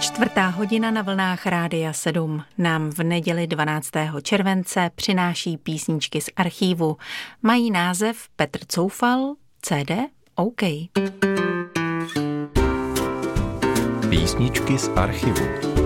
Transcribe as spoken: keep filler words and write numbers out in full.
Čtvrtá hodina na vlnách Rádia sedm nám v neděli dvanáctého července přináší písničky z archívu. Mají název Petr Coufal, C D OK. Písničky z archivu.